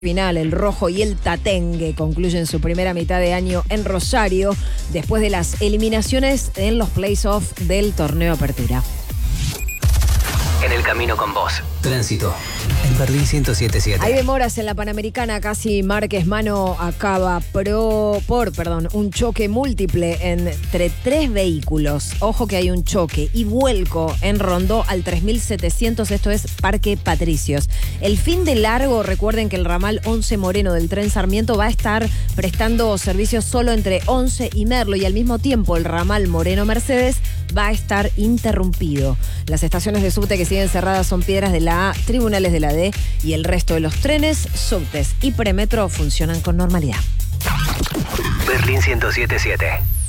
final, el Rojo y el Tatengue concluyen su primera mitad de año en Rosario después de las eliminaciones en los playoffs del torneo Apertura. En el camino con vos. Tránsito. En Berlín 107.7. Hay demoras en la Panamericana, casi Márquez Mano acaba por un choque múltiple entre 3 vehículos. Ojo que hay un choque y vuelco en Rondó al 3700, esto es Parque Patricios. El fin de largo, recuerden que el ramal 11 Moreno del tren Sarmiento va a estar prestando servicios solo entre 11 y Merlo, y al mismo tiempo el ramal Moreno Mercedes va a estar interrumpido. Las estaciones de subte que siguen cerradas son Piedras de la A, Tribunales de la D, y el resto de los trenes, subtes y premetro funcionan con normalidad. Berlín 107.7.